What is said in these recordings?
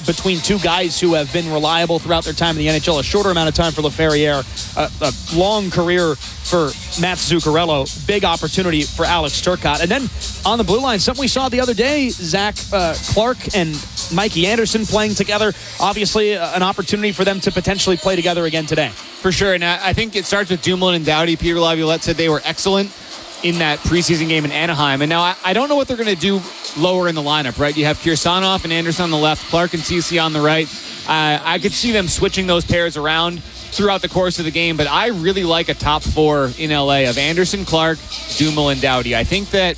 between two guys who have been reliable throughout their time in the NHL. A shorter amount of time for LaFerriere, a long career for Matt Zuccarello. Big opportunity for Alex Turcotte. And then on the blue line, something we saw the other day, Zach Clark and Mikey Anderson playing together. Obviously, an opportunity for them to potentially play together again today. For sure, and I think it starts with Dumoulin and Doughty. Peter Laviolette said they were excellent in that preseason game in Anaheim. And now I don't know what they're going to do lower in the lineup, right? You have Kirsanov and Anderson on the left, Clark and Ceci on the right. I could see them switching those pairs around throughout the course of the game, but I really like a top four in LA of Anderson, Clark, Dumoulin, Doughty. I think that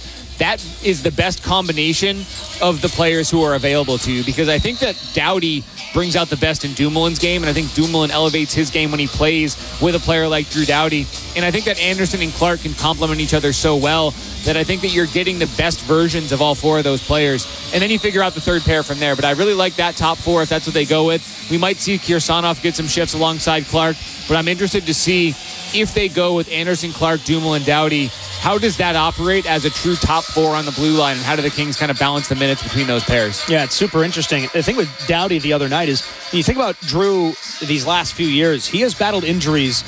is the best combination of the players who are available to you, because I think that Doughty brings out the best in Dumoulin's game, and I think Dumoulin elevates his game when he plays with a player like Drew Doughty. And I think that Anderson and Clark can complement each other so well that I think that you're getting the best versions of all four of those players. And then you figure out the third pair from there. But I really like that top four if that's what they go with. We might see Kirsanov get some shifts alongside Clark, but I'm interested to see if they go with Anderson, Clark, Dumoulin, Doughty. How does that operate as a true top four on the blue line, and how do the Kings kind of balance the minutes between those pairs? Yeah, it's super interesting. The thing with Doughty the other night is, when you think about Drew these last few years, he has battled injuries,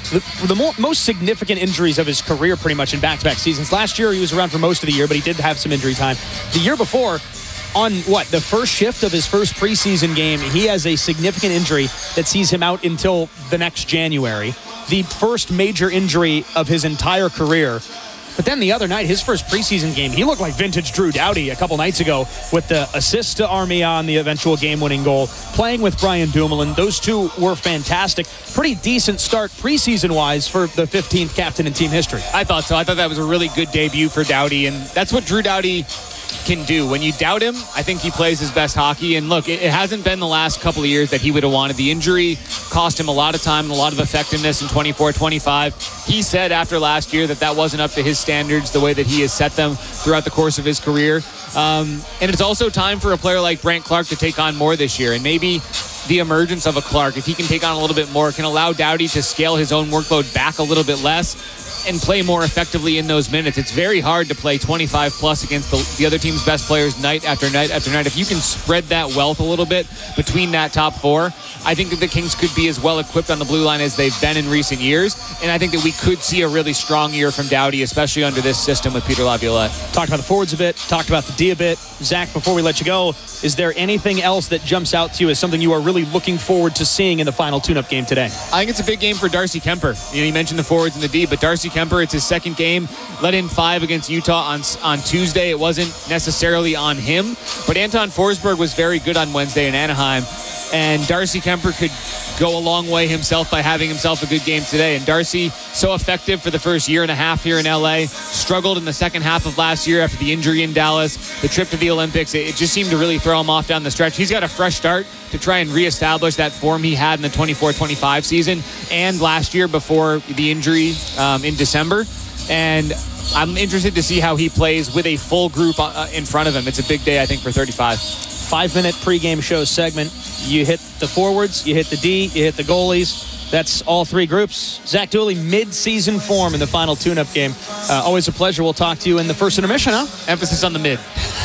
the most significant injuries of his career pretty much in back-to-back seasons. Last year, he was around for most of the year, but he did have some injury time. The year before, on the first shift of his first preseason game, he has a significant injury that sees him out until the next January. The first major injury of his entire career. But then the other night, his first preseason game, he looked like vintage Drew Doughty a couple nights ago with the assist to Armia on the eventual game-winning goal, playing with Brian Dumoulin. Those two were fantastic. Pretty decent start preseason-wise for the 15th captain in team history. I thought so. I thought that was a really good debut for Doughty, and that's what Drew Doughty can do. When you doubt him, I think he plays his best hockey. And look, it hasn't been the last couple of years that he would have wanted. The injury cost him a lot of time and a lot of effectiveness in 24-25. He said after last year that wasn't up to his standards, the way that he has set them throughout the course of his career. And it's also time for a player like Brandt Clarke to take on more this year. And maybe the emergence of a Clarke, if he can take on a little bit more, can allow Doughty to scale his own workload back a little bit less and play more effectively in those minutes. It's very hard to play 25 plus against the other team's best players night after night after night. If you can spread that wealth a little bit between that top four, I think that the Kings could be as well equipped on the blue line as they've been in recent years. And I think that we could see a really strong year from Doughty, especially under this system with Peter Laviolette. Talked about the forwards a bit, talked about the D a bit. Zach, before we let you go, is there anything else that jumps out to you as something you are really looking forward to seeing in the final tune-up game today? I think it's a big game for Darcy Kemper. You mentioned the forwards and the D, but Darcy Kemper, it's his second game. Let in 5 against Utah on Tuesday. It wasn't necessarily on him, but Anton Forsberg was very good on Wednesday in Anaheim, and Darcy Kemper could go a long way himself by having himself a good game today. And Darcy, so effective for the first year and a half here in LA, struggled in the second half of last year after the injury in Dallas, the trip to the Olympics. It just seemed to really throw him off down the stretch. He's got a fresh start to try and reestablish that form he had in the 24-25 season and last year before the injury in December. And I'm interested to see how he plays with a full group in front of him. It's a big day, I think, for 35. 5-minute pregame show segment. You hit the forwards, you hit the D, you hit the goalies. That's all three groups. Zach Dooley, mid-season form in the final tune-up game. Always a pleasure. We'll talk to you in the first intermission, huh? Emphasis on the mid.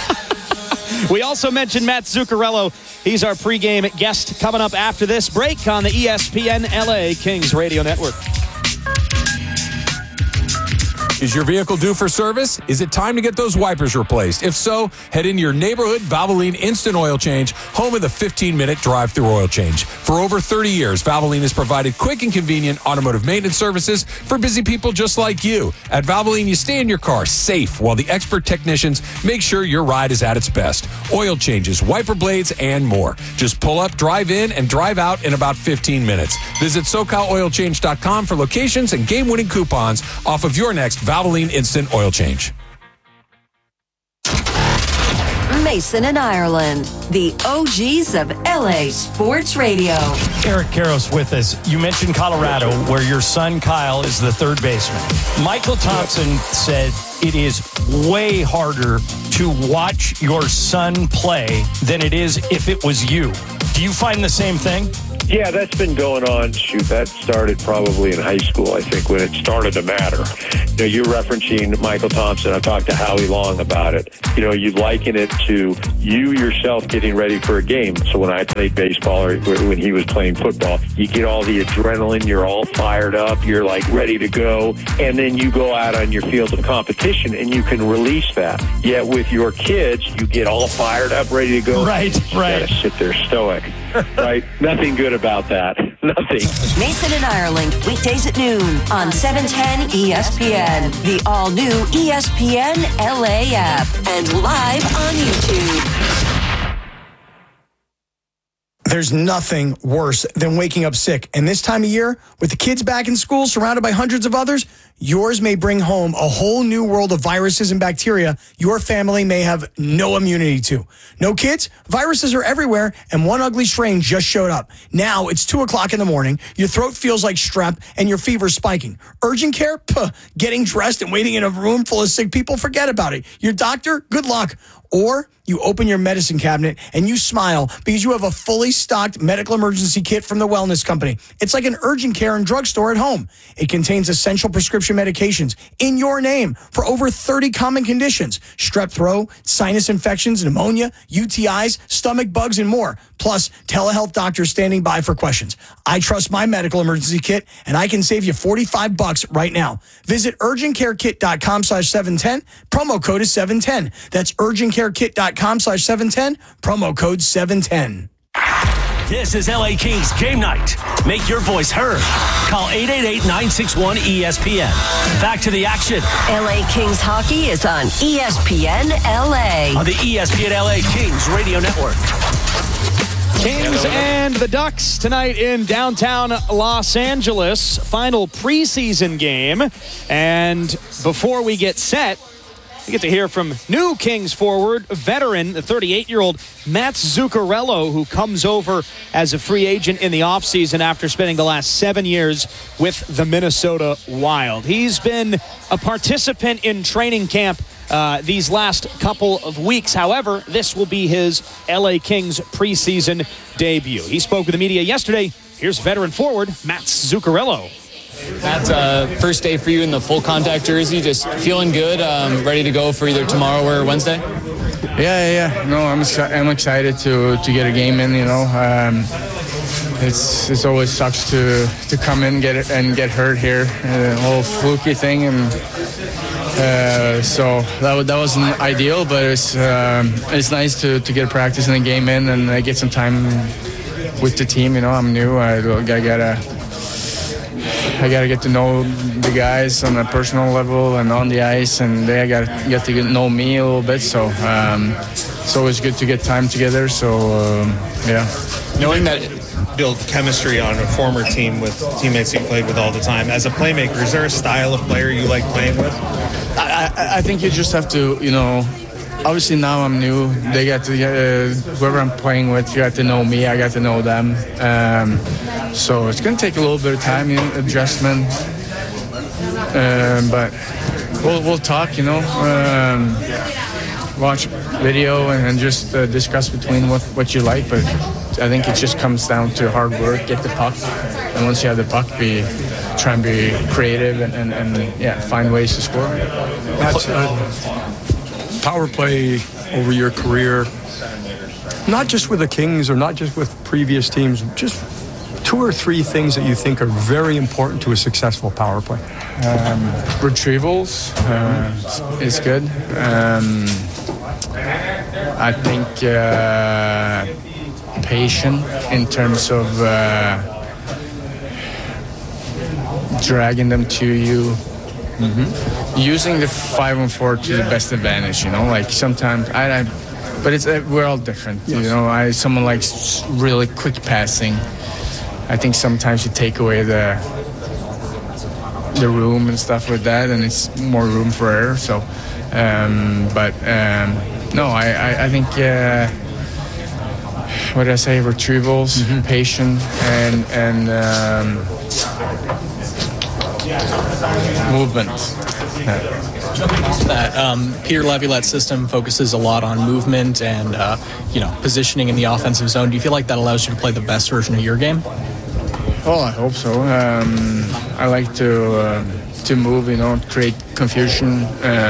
We also mentioned Matt Zuccarello. He's our pregame guest coming up after this break on the ESPN LA Kings Radio Network. Is your vehicle due for service? Is it time to get those wipers replaced? If so, head into your neighborhood Valvoline Instant Oil Change, home of the 15-minute drive-through oil change. For over 30 years, Valvoline has provided quick and convenient automotive maintenance services for busy people just like you. At Valvoline, you stay in your car safe while the expert technicians make sure your ride is at its best. Oil changes, wiper blades, and more. Just pull up, drive in, and drive out in about 15 minutes. Visit SoCalOilChange.com for locations and game-winning coupons off of your next Valvoline Instant Oil Change. Mason and Ireland, the OGs of LA Sports Radio. Eric Karros with us. You mentioned Colorado, where your son Kyle is the third baseman. Michael Thompson said it is way harder to watch your son play than it is if it was you. Do you find the same thing? Yeah, that's been going on. Shoot, that started probably in high school, I think, when it started to matter. You know, you're referencing Michael Thompson. I've talked to Howie Long about it. You know, you liken it to you yourself getting ready for a game. So when I played baseball or when he was playing football, you get all the adrenaline, you're all fired up, you're like ready to go, and then you go out on your field of competition and you can release that. Yet with your kids, you get all fired up, ready to go. Right. You gotta sit there stoic. Right? Nothing good about that. Nothing. Mason and Ireland, weekdays at noon on 710 ESPN, the all-new ESPN LA app, and live on YouTube. There's nothing worse than waking up sick. And this time of year, with the kids back in school, surrounded by hundreds of others, yours may bring home a whole new world of viruses and bacteria your family may have no immunity to. No kids? Viruses are everywhere, and one ugly strain just showed up. Now it's 2 o'clock in the morning, your throat feels like strep, and your fever's spiking. Urgent care? Puh. Getting dressed and waiting in a room full of sick people? Forget about it. Your doctor? Good luck. Or you open your medicine cabinet and you smile because you have a fully stocked medical emergency kit from the Wellness Company. It's like an urgent care and drugstore at home. It contains essential prescription medications in your name for over 30 common conditions: strep throat, sinus infections, pneumonia, UTIs, stomach bugs, and more. Plus, telehealth doctors standing by for questions. I trust my medical emergency kit, and I can save you $45 right now. Visit urgentcarekit.com/710. Promo code is 710. That's urgentcarekit.com/710. Promo code 710. This is LA Kings Game Night. Make your voice heard. Call 888-961-ESPN. Back to the action. LA Kings hockey is on ESPN LA. On the ESPN LA Kings Radio Network. Kings and the Ducks tonight in downtown Los Angeles. Final preseason game. And before we get set, we get to hear from new Kings forward, veteran, the 38-year-old Mats Zuccarello, who comes over as a free agent in the offseason after spending the last 7 years with the Minnesota Wild. He's been a participant in training camp these last couple of weeks. However, this will be his LA Kings preseason debut. He spoke with the media yesterday. Here's veteran forward Mats Zuccarello. That's first day for you in the full contact jersey. Just feeling good, ready to go for either tomorrow or Wednesday. Yeah. No, I'm excited to get a game in. You know, it's always sucks to come in get hurt here. The whole fluky thing, and so that wasn't ideal. But it's nice to get practice and a game in and get some time with the team. You know, I'm new. I gotta get to know the guys on a personal level and on the ice, and they got to get to know me a little bit. So it's always good to get time together. So yeah. Knowing that build chemistry on a former team with teammates you played with all the time, as a playmaker, is there a style of player you like playing with? I think you just have to, you know. Obviously now I'm new. They got to whoever I'm playing with, you got to know me. I got to know them. So it's going to take a little bit of time, adjustment. But we'll talk, you know. Watch video and just discuss between what you like. But I think it just comes down to hard work, get the puck, and once you have the puck, try and be creative and find ways to score. That's power play over your career, not just with the Kings or not just with previous teams, just 2 or 3 things that you think are very important to a successful power play. Retrievals is good. I think patient in terms of dragging them to you. Mm-hmm. Using the 5-on-4 to the best advantage, you know. Like sometimes but we're all different, yes. You know. Someone likes really quick passing. I think sometimes you take away the room and stuff like that, and it's more room for error. So, no, I think what did I say? Retrievals, mm-hmm. Patient, and movement. That Peter Laviolette's system focuses a lot on movement and positioning in the offensive zone. Do you feel like that allows you to play the best version of your game? Well, I hope so. I like to move, create confusion.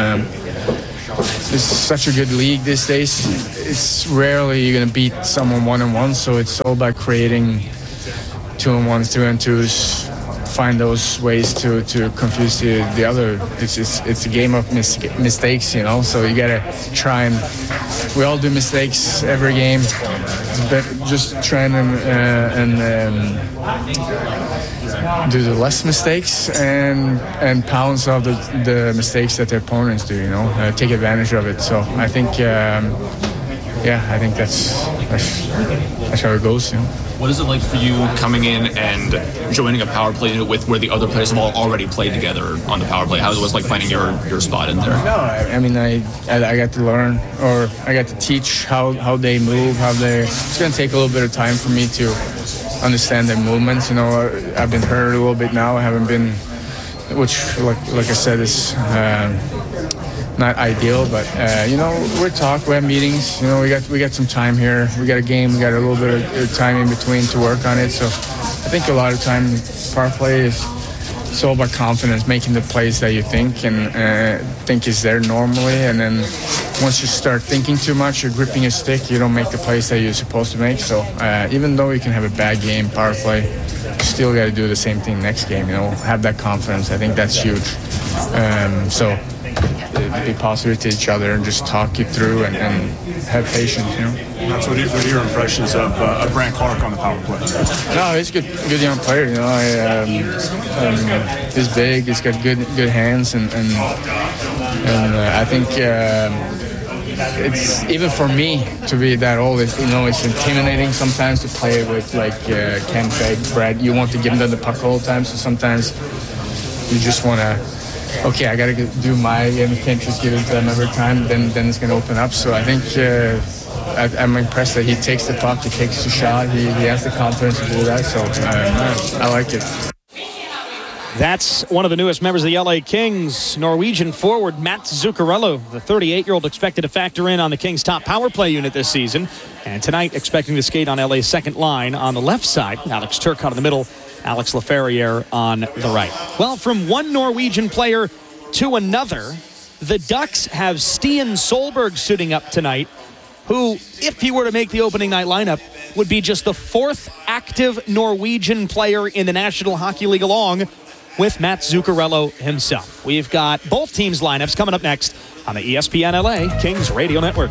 It's such a good league these days. It's rarely you're going to beat someone 1-on-1, so it's all about creating 2-on-1s, 2-on-2s, find those ways to confuse the other. It's a game of mistakes, so you got to try and we all do mistakes every game, but just trying and do the less mistakes and pounce off the mistakes that their opponents do, take advantage of it. So I think, I think that's how it goes. What is it like for you coming in and joining a power play unit with where the other players have all already played together on the power play? How was it like finding your spot in there? No, I mean, I got to learn, or I got to teach how they move, it's going to take a little bit of time for me to understand their movements. I've been hurt a little bit now. I haven't been, which, like I said, is not ideal, but we have meetings. We got some time here. We got a game. We got a little bit of time in between to work on it. So I think a lot of time power play it's all about confidence, making the plays that you think is there normally, and then once you start thinking too much, you're gripping a stick, you don't make the plays that you're supposed to make. So even though you can have a bad game, power play, you still got to do the same thing next game. Have that confidence. I think that's huge. So be positive to each other and just talk it through and have patience. That's what are your impressions of Brandt Clarke on the power play? No, he's a good young player. He's big. He's got good hands, and I think it's even for me to be that old. It's intimidating sometimes to play with Ken, Brad. You want to give them the puck all the time, so sometimes you just want to. Okay, I got to do and you can't just give it to them every time. Then it's going to open up. So I think I'm impressed that he takes the puck, he takes the shot, he has the confidence to do that. So I like it. That's one of the newest members of the LA Kings, Norwegian forward Mats Zuccarello, the 38-year-old expected to factor in on the Kings' top power play unit this season. And tonight expecting to skate on LA's second line on the left side. Alex Turcotte in the middle, Alex Laferriere on the right. Well, from one Norwegian player to another, the Ducks have Stian Solberg suiting up tonight, who, if he were to make the opening night lineup, would be just the fourth active Norwegian player in the National Hockey League, along with Mats Zuccarello himself. We've got both teams' lineups coming up next on the ESPN LA Kings Radio Network.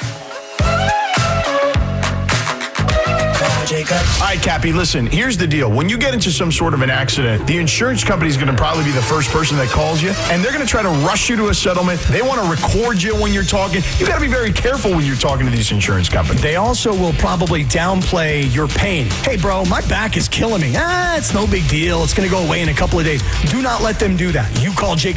All right, Cappy, listen, here's the deal. When you get into some sort of an accident, the insurance company is going to probably be the first person that calls you, and they're going to try to rush you to a settlement. They want to record you when you're talking. You got to be very careful when you're talking to these insurance companies. They also will probably downplay your pain. Hey, bro, my back is killing me. It's no big deal. It's going to go away in a couple of days. Do not let them do that. You call Jacob